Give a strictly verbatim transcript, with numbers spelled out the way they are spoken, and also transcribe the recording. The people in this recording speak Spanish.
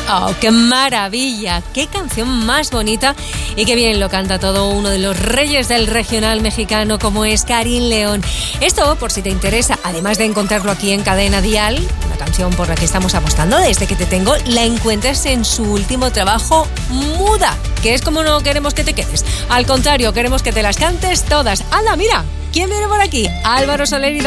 Oh, qué maravilla, qué canción más bonita y qué bien lo canta todo uno de los reyes del regional mexicano como es Karim León. Esto, por si te interesa, además de encontrarlo aquí en Cadena Dial, una canción por la que estamos apostando desde que te tengo, la encuentras en su último trabajo, Muda, que es como no queremos que te quedes. Al contrario, queremos que te las cantes todas. Anda, mira, ¿quién viene por aquí? Álvaro Soler y